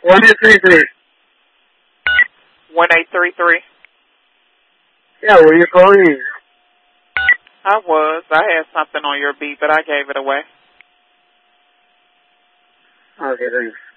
1833. 1833. Yeah, were you calling? I was. I had something on your beat, but I gave it away. Okay, thanks.